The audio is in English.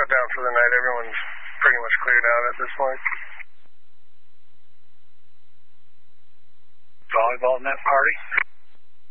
shut down for the night. Everyone's pretty much cleared out at this point. Volleyball net party?